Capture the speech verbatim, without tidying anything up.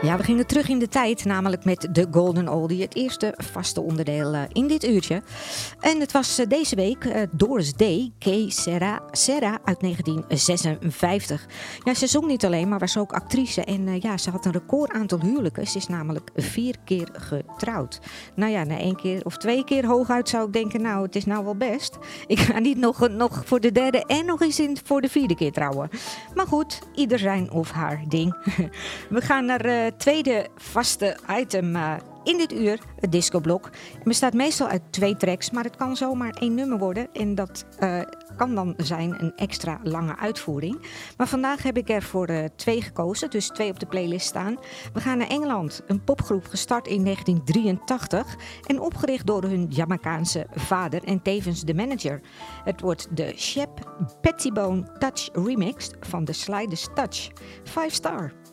Ja, we gingen terug in de tijd, namelijk met de Golden Oldie, het eerste vaste onderdeel uh, in dit uurtje. En het was uh, deze week uh, Doris Day, Kay Serra, Serra uit negentien zesenvijftig. Ja, ze zong niet alleen, maar was ook actrice. En uh, ja, ze had een record aantal huwelijken. Ze is namelijk vier keer getrouwd. Nou ja, na één keer of twee keer hooguit zou ik denken, nou, het is nou wel best. Ik ga niet nog, nog voor de derde en nog eens in, voor de vierde keer trouwen. Maar goed, ieder zijn of haar ding. We gaan naar het uh, tweede vaste item uh, in dit uur, het discoblok. Het bestaat meestal uit twee tracks, maar het kan zomaar één nummer worden. En dat uh, kan dan zijn een extra lange uitvoering. Maar vandaag heb ik er voor uh, twee gekozen, dus twee op de playlist staan. We gaan naar Engeland, een popgroep gestart in negentien drieëntachtig en opgericht door hun Jamaicaanse vader en tevens de manager. Het wordt de Shep Pettibone Touch remix van The Slightest Touch. Five star.